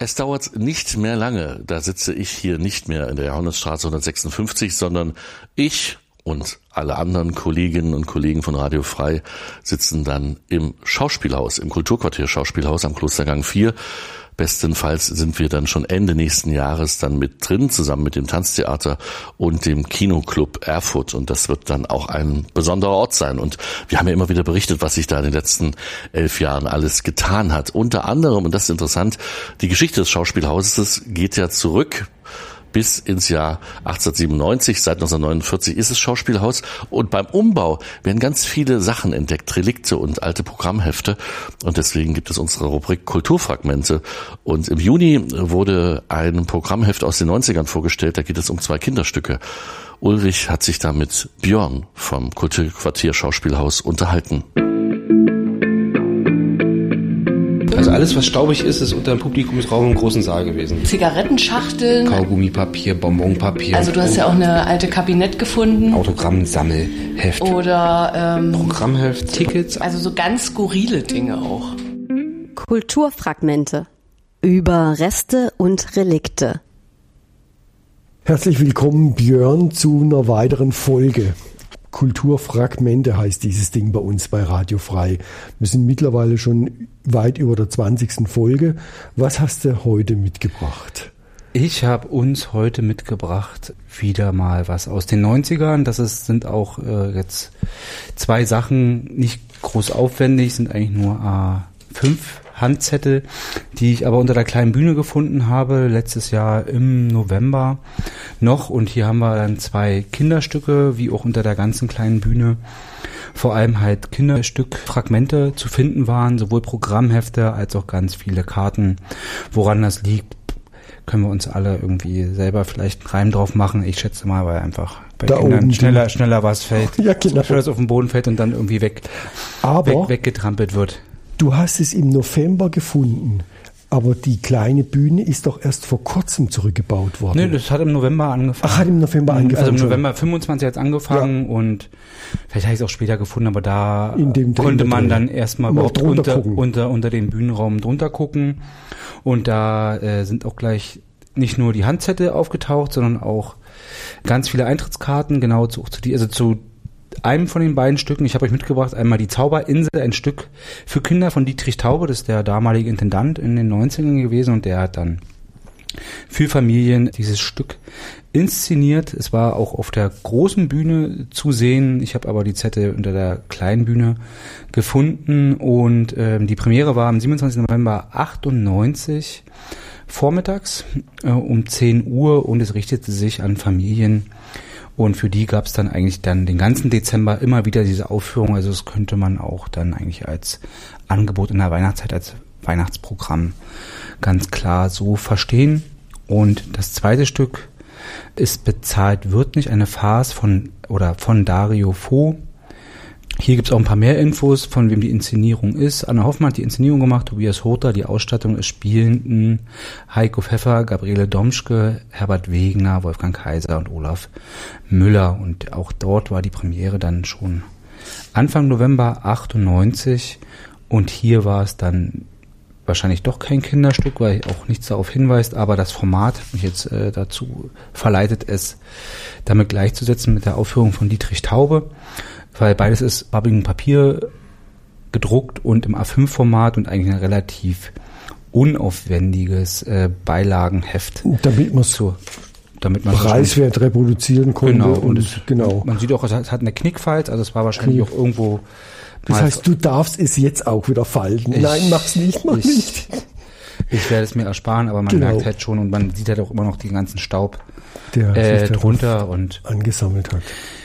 Es dauert nicht mehr lange, da sitze ich hier nicht mehr in der Johannesstraße 156, sondern ich und alle anderen Kolleginnen und Kollegen von Radio Frei sitzen dann im Schauspielhaus, im Kulturquartier Schauspielhaus am Klostergang 4. Bestenfalls sind wir dann schon Ende nächsten Jahres dann mit drin, zusammen mit dem Tanztheater und dem Kinoclub Erfurt. Und das wird dann auch ein besonderer Ort sein. Und wir haben ja immer wieder berichtet, was sich da in den letzten 11 Jahren alles getan hat. Unter anderem, und das ist interessant, die Geschichte des Schauspielhauses geht ja zurück bis ins Jahr 1897. Seit 1949 ist es Schauspielhaus. Und beim Umbau werden ganz viele Sachen entdeckt, Relikte und alte Programmhefte. Und deswegen gibt es unsere Rubrik Kulturfragmente. Und im Juni wurde ein Programmheft aus den 90ern vorgestellt. Da geht es um 2 Kinderstücke. Ulrich hat sich da mit Björn vom Kulturquartier Schauspielhaus unterhalten. Also alles, was staubig ist, ist unter dem Publikumsraum im großen Saal gewesen. Zigarettenschachteln. Kaugummipapier, Bonbonpapier. Also du hast ja auch eine alte Kabinett gefunden. Autogrammsammelheft. Oder Programmheft, Tickets. Also so ganz skurrile Dinge auch. Kulturfragmente. Über Reste und Relikte. Herzlich willkommen, Björn, zu einer weiteren Folge. Kulturfragmente heißt dieses Ding bei uns bei Radio Frei. Wir sind mittlerweile schon weit über der 20. Folge. Was hast du heute mitgebracht? Ich habe uns heute mitgebracht wieder mal was aus den 90ern. Sind auch jetzt 2 Sachen, nicht groß aufwendig, sind eigentlich nur A5 Handzettel, die ich aber unter der kleinen Bühne gefunden habe, letztes Jahr im November noch. Und hier haben wir dann 2 Kinderstücke, wie auch unter der ganzen kleinen Bühne. Vor allem halt Kinderstückfragmente zu finden waren, sowohl Programmhefte als auch ganz viele Karten. Woran das liegt, können wir uns alle irgendwie selber vielleicht einen Reim drauf machen. Ich schätze mal, weil einfach bei da Kindern schneller was fällt. Ja, genau. Schneller was auf den Boden fällt und dann irgendwie weggetrampelt wird. Du hast es im November gefunden, aber die kleine Bühne ist doch erst vor kurzem zurückgebaut worden. Nee, das hat im November angefangen. Ach, hat im November angefangen. Also im November 25 hat es angefangen, ja. Und vielleicht habe ich es auch später gefunden, aber da konnte man dann erstmal überhaupt unter den Bühnenraum drunter gucken. Und da sind auch gleich nicht nur die Handzettel aufgetaucht, sondern auch ganz viele Eintrittskarten, genau zu einem von den beiden Stücken. Ich habe euch mitgebracht, einmal die Zauberinsel, ein Stück für Kinder von Dietrich Taube, das ist der damalige Intendant in den 90ern gewesen, und der hat dann für Familien dieses Stück inszeniert. Es war auch auf der großen Bühne zu sehen. Ich habe aber die Zettel unter der kleinen Bühne gefunden, und die Premiere war am 27. November 98 vormittags um 10 Uhr, und es richtete sich an Familien. Und für die gab es dann eigentlich den ganzen Dezember immer wieder diese Aufführung. Also das könnte man auch dann eigentlich als Angebot in der Weihnachtszeit, als Weihnachtsprogramm ganz klar so verstehen. Und das zweite Stück ist Bezahlt wird nicht, eine Farce von Dario Fo. Hier gibt es auch ein paar mehr Infos, von wem die Inszenierung ist. Anna Hoffmann hat die Inszenierung gemacht, Tobias Hother, die Ausstattung ist Spielenden, Heiko Pfeffer, Gabriele Domschke, Herbert Wegener, Wolfgang Kaiser und Olaf Müller. Und auch dort war die Premiere dann schon Anfang November 98. Und hier war es dann wahrscheinlich doch kein Kinderstück, weil auch nichts darauf hinweist, aber das Format hat mich jetzt dazu verleitet, es damit gleichzusetzen mit der Aufführung von Dietrich Taube. Weil beides ist Babbigen Papier gedruckt und im A5-Format und eigentlich ein relativ unaufwendiges Beilagenheft. Damit man preiswert reproduzieren konnte. Genau. Man sieht auch, es hat eine Knickfalz, also es war wahrscheinlich auch irgendwo. Das heißt, du darfst es jetzt auch wieder falten. Nein, mach's nicht, mach nicht. Ich werde es mir ersparen, aber man merkt halt schon, und man sieht halt auch immer noch den ganzen Staub, der sich drunter und angesammelt hat.